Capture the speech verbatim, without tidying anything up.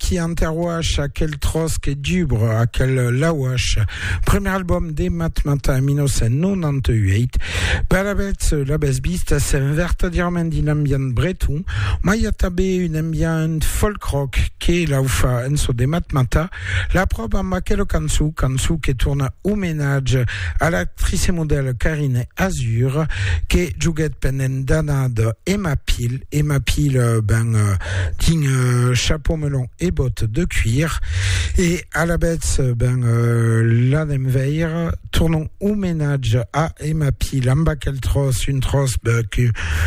qui interwash à quel trosque et dubre à quel lawash. Premier album des Matmata mille neuf cent quatre-vingt-dix-huit. Balabets la besbiste c'est vertadirement d'une ambiance breton. Mayatabe une ambiance folk rock qui est là où fa enso des Matmata. La probe en quel kansu kansu qui tourne hommage à l'actrice et modèle Karine Azur qui jouait penen danade Emma Pile. Emma Pile ben euh, digne euh, chapeau melon et bottes de cuir. Et à la bête ben euh, la Demveir tournons hommage à Emma Pile. Amba quel trosse une trosse ben, que